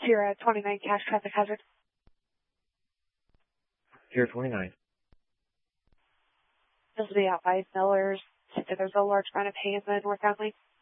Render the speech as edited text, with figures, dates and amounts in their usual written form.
Sierra 29 cash traffic hazard. Sierra 29. This will be out by Miller's. There's a large amount of hay in the North Alley.